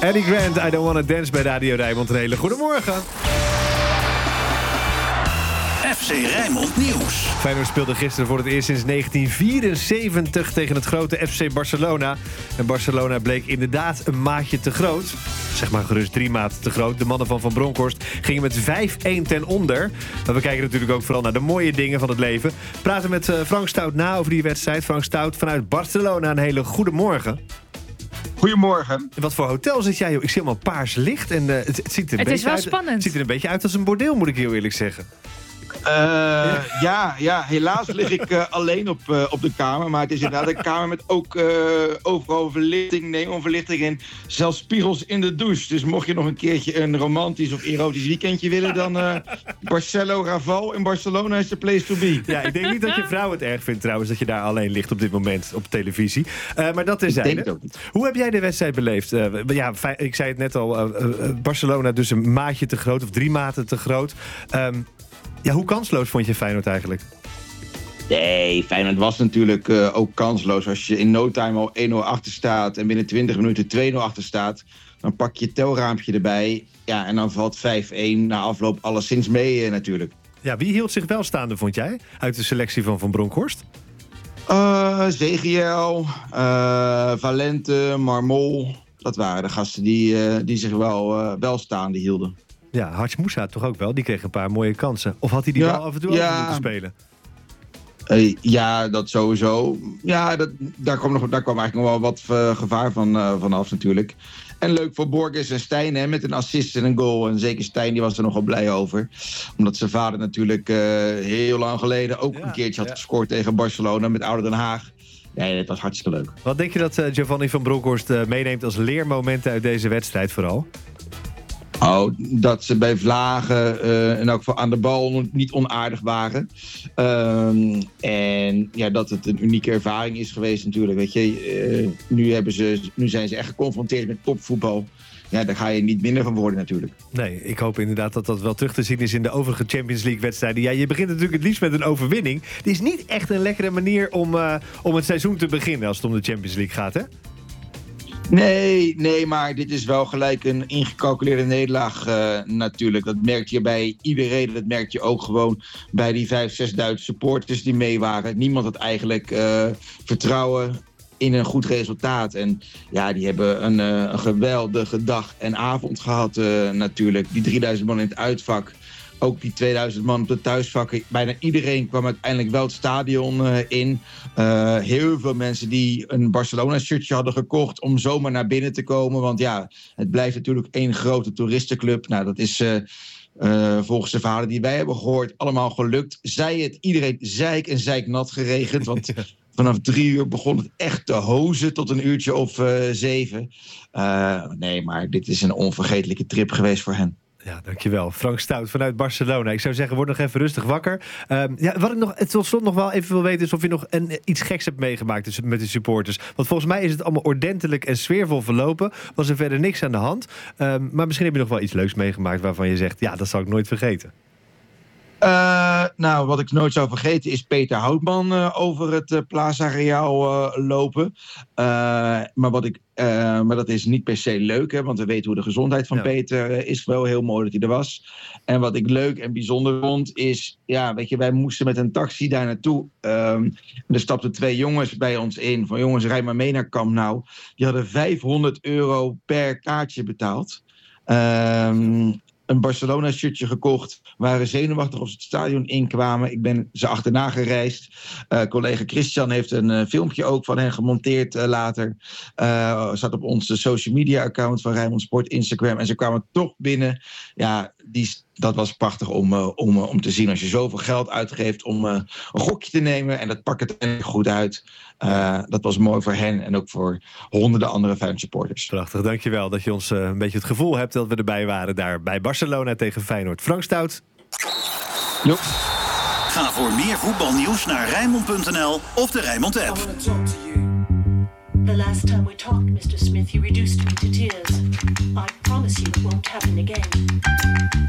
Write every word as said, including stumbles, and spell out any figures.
Eddie Grant, I Don't Wanna Dance bij Radio Rijnmond. Een hele goedemorgen. F C Rijnmond Nieuws. Feyenoord speelde gisteren voor het eerst sinds negentien vierenzeventig tegen het grote F C Barcelona. En Barcelona bleek inderdaad een maatje te groot. Zeg maar gerust drie maten te groot. De mannen van Van Bronckhorst gingen met vijf-een ten onder. Maar we kijken natuurlijk ook vooral naar de mooie dingen van het leven. We praten met uh, Frank Stout na over die wedstrijd. Frank Stout vanuit Barcelona. Een hele goede morgen. Goedemorgen. En wat voor hotel zit jij, joh? Ik zie allemaal paars licht. En uh, het, het ziet er een Het is beetje wel uit, spannend. Het ziet er een beetje uit als een bordeel, moet ik heel eerlijk zeggen. Uh, ja, ja, helaas lig ik uh, alleen op, uh, op de kamer. Maar het is inderdaad een kamer met ook uh, overal verlichting, neonverlichting en zelfs spiegels in de douche. Dus mocht je nog een keertje een romantisch of erotisch weekendje willen, dan uh, Barcelo Raval in Barcelona is the place to be. Ja, ik denk niet dat je vrouw het erg vindt trouwens dat je daar alleen ligt op dit moment op televisie. Uh, maar dat is Ik denk het ook niet. Hoe heb jij de wedstrijd beleefd? Uh, ja, ik zei het net al, uh, uh, Barcelona dus een maatje te groot of drie maten te groot. Um, Ja, hoe kansloos vond je Feyenoord eigenlijk? Nee, Feyenoord was natuurlijk uh, ook kansloos. Als je in no time al één nul achter staat en binnen twintig minuten twee nul achter staat, dan pak je het telraampje erbij. Ja, en dan valt vijf-een na afloop alleszins mee uh, natuurlijk. Ja, wie hield zich wel staande, vond jij, uit de selectie van Van Bronckhorst? Uh, Zegiel, uh, Valente, Marmol. Dat waren de gasten die, uh, die zich wel, uh, wel staande hielden. Ja, Hartje Moussa toch ook wel. Die kreeg een paar mooie kansen. Of had hij die ja, bal af en toe ja. over moeten spelen? Uh, ja, dat sowieso. Ja, dat, daar, kwam nog, daar kwam eigenlijk nog wel wat uh, gevaar van, uh, vanaf natuurlijk. En leuk voor Borges en Stijn, hè, met een assist en een goal. En zeker Stijn, die was er nogal blij over. Omdat zijn vader natuurlijk uh, heel lang geleden ook ja, een keertje had ja. gescoord tegen Barcelona met Ouder Den Haag. Nee, dat was hartstikke leuk. Wat denk je dat uh, Giovanni van Bronckhorst uh, meeneemt als leermomenten uit deze wedstrijd vooral? Oh, dat ze bij Vlagen uh, en ook aan de bal niet onaardig waren. Um, en ja, dat het een unieke ervaring is geweest natuurlijk. Weet je, uh, nu, hebben ze, nu zijn ze echt geconfronteerd met topvoetbal. Ja, daar ga je niet minder van worden natuurlijk. Nee, ik hoop inderdaad dat dat wel terug te zien is in de overige Champions League wedstrijden. Ja, je begint natuurlijk het liefst met een overwinning. Het is niet echt een lekkere manier om, uh, om het seizoen te beginnen als het om de Champions League gaat, hè? Nee, nee, maar dit is wel gelijk een ingecalculeerde nederlaag uh, natuurlijk. Dat merk je bij iedereen. Dat merk je ook gewoon bij die vijf, zes Duitse supporters die mee waren. Niemand had eigenlijk uh, vertrouwen in een goed resultaat. En ja, die hebben een, uh, een geweldige dag en avond gehad uh, natuurlijk. Die drieduizend man in het uitvak. Ook die tweeduizend man op de thuisvakken. Bijna iedereen kwam uiteindelijk wel het stadion uh, in. Uh, heel veel mensen die een Barcelona-shirtje hadden gekocht om zomaar naar binnen te komen. Want ja, het blijft natuurlijk één grote toeristenclub. Nou, dat is uh, uh, volgens de verhalen die wij hebben gehoord allemaal gelukt. Zij het iedereen zeik en zeiknat geregend. Want vanaf drie uur begon het echt te hozen tot een uurtje of uh, zeven. Uh, nee, maar dit is een onvergetelijke trip geweest voor hen. Ja, dankjewel. Frank Stout vanuit Barcelona. Ik zou zeggen, word nog even rustig wakker. Um, ja, wat ik nog tot slot nog wel even wil weten is of je nog een, iets geks hebt meegemaakt met de supporters. Want volgens mij is het allemaal ordentelijk en sfeervol verlopen. Was er verder niks aan de hand. Um, maar misschien heb je nog wel iets leuks meegemaakt waarvan je zegt, ja, dat zal ik nooit vergeten. Uh, nou, wat ik nooit zou vergeten is Peter Houtman uh, over het uh, Plaza Real uh, lopen. Uh, maar, wat ik, uh, maar dat is niet per se leuk, hè, want we weten hoe de gezondheid van ja. Peter uh, is. Wel heel mooi dat hij er was. En wat ik leuk en bijzonder vond is, ja, weet je, wij moesten met een taxi daar naartoe. Um, er stapten twee jongens bij ons in. Van jongens, rij maar mee naar Camp Nou. Die hadden vijfhonderd euro per kaartje betaald. Um, een Barcelona-shirtje gekocht, waren zenuwachtig of ze het stadion inkwamen. Ik ben ze achterna gereisd. Uh, collega Christian heeft een uh, filmpje ook van hen gemonteerd uh, later. Uh, staat op onze social media account van Rijnmond Sport, Instagram. En ze kwamen toch binnen. Ja, die, dat was prachtig om, uh, om, uh, om te zien als je zoveel geld uitgeeft om uh, een gokje te nemen. En dat pakt het goed uit. Uh, dat was mooi voor hen en ook voor honderden andere Feyenoord supporters. Prachtig, dankjewel dat je ons uh, een beetje het gevoel hebt dat we erbij waren daar bij Barcelona tegen Feyenoord. Frank Stout. Jo. Ga voor meer voetbalnieuws naar Rijnmond punt n l of de Rijnmond app. The last time we talked, mister Smith, you reduced me to tears. I promise you it won't happen again.